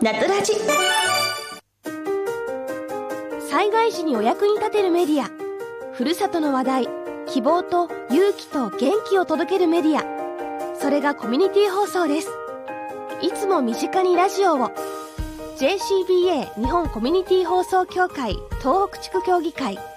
ナトラジ。 災害時にお役に立てるメディア、ふるさとの話題、希望と勇気と元気を届けるメディア、それがコミュニティ放送です。いつも身近にラジオを。 JCBA 日本コミュニティ放送協会東北地区協議会